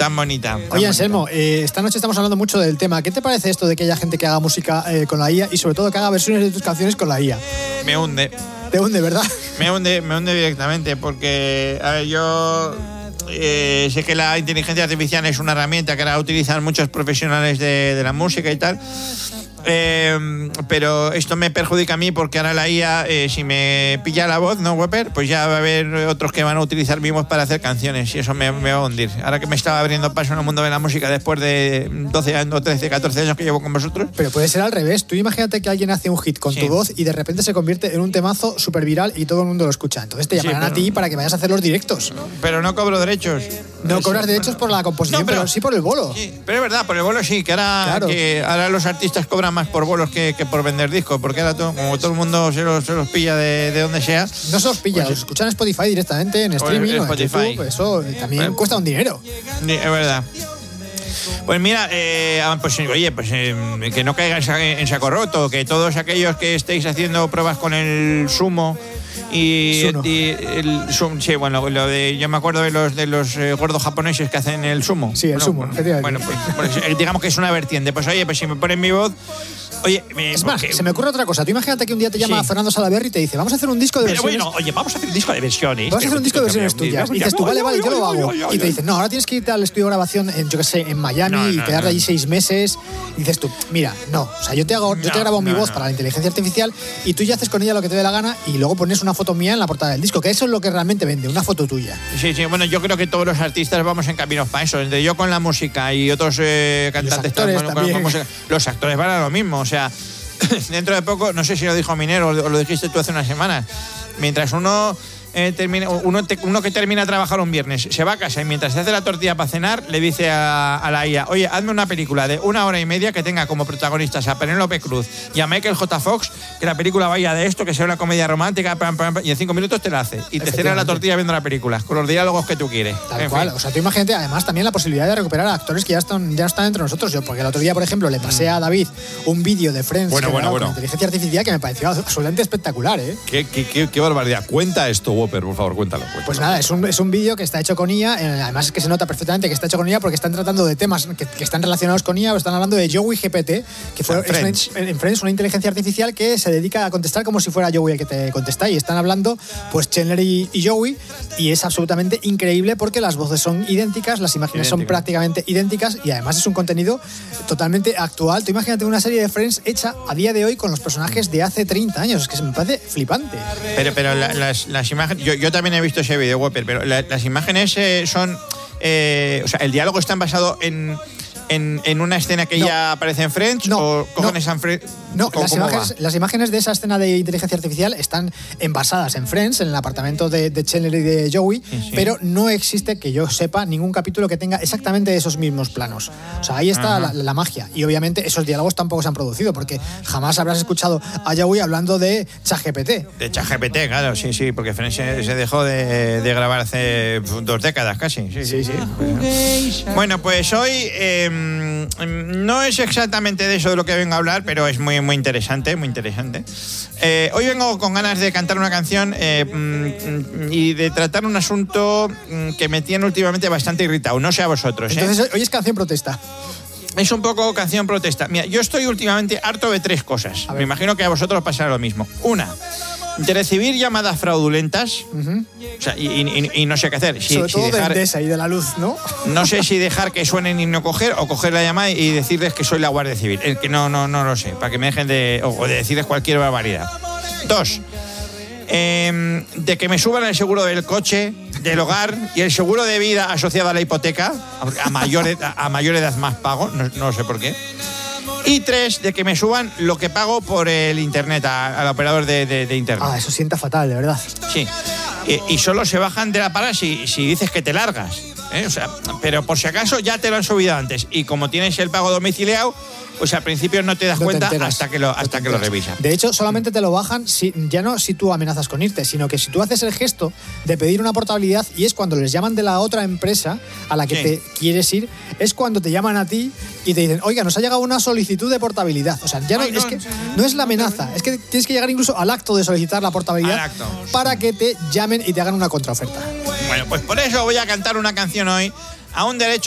tan bonita. Oye, Anselmo, esta noche estamos hablando mucho del tema. ¿Qué te parece esto de que haya gente que haga música con la IA y sobre todo que haga versiones de tus canciones con la IA? Me hunde. Te hunde, ¿verdad? Me hunde directamente porque, a ver, yo sé que la inteligencia artificial es una herramienta que ahora utilizan muchos profesionales de la música y tal. Pero esto me perjudica a mí porque ahora la IA, si me pilla la voz, ¿no, Whopper? Pues ya va a haber otros que van a utilizar mi voz para hacer canciones y eso me va a hundir. Ahora que me estaba abriendo paso en el mundo de la música después de 12 años, 13, 14 años que llevo con vosotros. Pero puede ser al revés. Tú imagínate que alguien hace un hit con tu voz y de repente se convierte en un temazo súper viral y todo el mundo lo escucha. Entonces te llamarán a ti para que vayas a hacer los directos. Pero no cobro derechos. No cobras derechos por la composición, pero sí por el bolo. Sí, pero es verdad, por el bolo sí, que ahora los artistas cobran más por bolos que por vender discos, porque ahora como todo el mundo se los pilla de donde sea. No se los pilla, pues, los escuchan en Spotify directamente, en streaming o en YouTube, eso también cuesta un dinero. Es verdad. Pues mira, que no caigas en saco roto, que todos aquellos que estéis haciendo pruebas con el Sumo yo me acuerdo de los gordos japoneses que hacen el sumo. Sí, el sumo, efectivamente. Bueno, pues digamos que es una vertiente. Pues oye, pues si me ponen mi voz... Oye, es más, se me ocurre otra cosa. Tú imagínate que un día te llama Fernando Salaberry y te dice, vamos a hacer un disco de versiones. Bueno, oye, vamos a hacer un disco de versiones. Vamos a hacer un disco de versiones tuyas. Y dices tú, vale, yo lo hago. Y te dicen, no, ahora tienes que irte al estudio de grabación en Miami y quedarte allí 6 meses. Y dices tú, mira, no, o sea, yo te grabo mi voz para la inteligencia artificial y tú ya haces con ella lo que te dé la gana y luego pones una foto mía en la portada del disco, que eso es lo que realmente vende, una foto tuya. Sí, bueno, yo creo que todos los artistas vamos en caminos para eso. Entre yo con la música y otros cantantes, los actores van a lo mismo, o sea... Dentro de poco, no sé si lo dijo Minero o lo dijiste tú hace unas semanas, mientras uno que termina de trabajar un viernes se va a casa y mientras se hace la tortilla para cenar le dice a la IA, oye, hazme una película de 1 hora y media que tenga como protagonistas a Penélope Cruz y a Michael J. Fox, que la película vaya de esto, que sea una comedia romántica, y en 5 minutos te la hace y te cena la tortilla viendo la película con los diálogos que tú quieres. Tal cual, o sea, tú imagínate además también la posibilidad de recuperar a actores que ya están entre nosotros. Yo, porque el otro día, por ejemplo, le pasé a David un vídeo de Friends con inteligencia artificial que me pareció absolutamente espectacular, ¿eh? Qué barbaridad. Cuenta esto, Whopper, por favor, cuéntalo. Pues nada, es un vídeo que está hecho con IA, además es que se nota perfectamente que está hecho con IA porque están tratando de temas que están relacionados con IA, están hablando de Joey GPT, que fue en Friends una inteligencia artificial que se dedica a contestar como si fuera Joey el que te contesta, y están hablando pues Chandler y Joey, y es absolutamente increíble porque las voces son idénticas, las imágenes son prácticamente idénticas y además es un contenido totalmente actual. Tú imagínate una serie de Friends hecha a día de hoy con los personajes de hace 30 años, es que me parece flipante. Pero las imágenes, yo también he visto ese vídeo, Whopper, pero las imágenes son... o sea, el diálogo está basado en una escena que ya aparece en Friends o cogen esa Friends. No, las imágenes de esa escena de inteligencia artificial están envasadas en Friends, en el apartamento de Chandler y de Joey, pero no existe, que yo sepa, ningún capítulo que tenga exactamente esos mismos planos. O sea, ahí está la magia. Y obviamente esos diálogos tampoco se han producido, porque jamás habrás escuchado a Joey hablando de ChatGPT. De ChatGPT, claro, sí, porque Friends se dejó de grabar hace 2 décadas casi. Sí. Bueno, pues hoy no es exactamente de eso de lo que vengo a hablar, pero es muy interesante, muy interesante. Hoy vengo con ganas de cantar una canción y de tratar un asunto que me tiene últimamente bastante irritado. No sé a vosotros. Entonces, hoy es canción protesta. Es un poco canción protesta. Mira, yo estoy últimamente harto de 3 cosas. Me imagino que a vosotros pasará lo mismo. Una, de recibir llamadas fraudulentas, o sea, y no sé qué hacer. Sobre todo de Endesa y de la luz, ¿no? No sé si dejar que suenen y no coger, o coger la llamada y decirles que soy la Guardia Civil. El que no lo sé, para que me dejen de decirles cualquier barbaridad. 2, de que me suban el seguro del coche, del hogar y el seguro de vida asociado a la hipoteca. A mayor edad más pago, no sé por qué. Y 3, de que me suban lo que pago por el internet, al operador de internet. Eso sienta fatal, de verdad. Sí. Y solo se bajan de la parada si dices que te largas. O sea, pero por si acaso ya te lo han subido antes. Y como tienes el pago domiciliado, pues al principio no te das cuenta hasta que lo revisan. De hecho, solamente te lo bajan ya no si tú amenazas con irte, sino que si tú haces el gesto de pedir una portabilidad, y es cuando les llaman de la otra empresa a la que te quieres ir, es cuando te llaman a ti y te dicen, oiga, nos ha llegado una solicitud de portabilidad. O sea, ya no es la amenaza, es que tienes que llegar incluso al acto de solicitar la portabilidad para que te llamen y te hagan una contraoferta. Bueno, pues por eso voy a cantar una canción hoy a un derecho